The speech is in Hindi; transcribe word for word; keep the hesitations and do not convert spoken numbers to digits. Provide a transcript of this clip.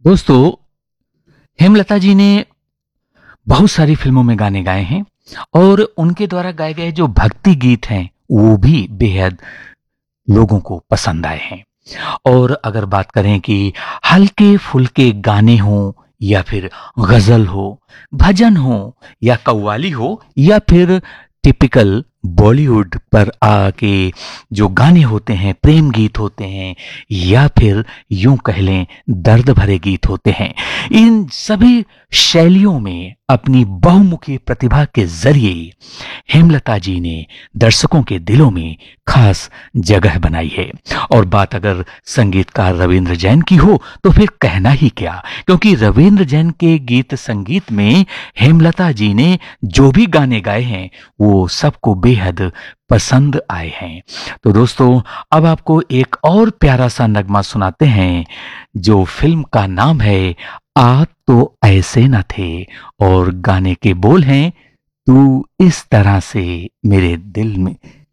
दोस्तों, हेमलता जी ने बहुत सारी फ़िल्मों में गाने गाए हैं और उनके द्वारा गाए गए जो भक्ति गीत हैं, वो भी बेहद लोगों को पसंद आए हैं। और अगर बात करें कि हल्के-फुल्के गाने हों या फिर गज़ल हो, भजन हो या कव्वाली हो या फिर टिपिकल बॉलीवुड पर आके जो गाने होते हैं, प्रेम गीत होते हैं या फिर यूँ कह लें दर्द भरे गीत होते हैं। इन सभी शैलियों में अपनी बहुमुखी प्रतिभा के ज़रिए हेमलता जी ने दर्शकों के दिलों में खास जगह बनाई है। और बात अगर संगीतकार रविंद्र जैन की हो तो फिर कहना ही क्या, क्योंकि रविंद्र जैन के गीत संगीत में हेमलता जी ने जो भी गाने गाए हैं वो सबको बेहद पसंद आए हैं। तो दोस्तों, अब आपको एक और प्यारा सा नगमा सुनाते हैं जो फिल्म का नाम है आप तो ऐसे न थे और गाने के बोल हैं तू इस तरह से मेरे दिल में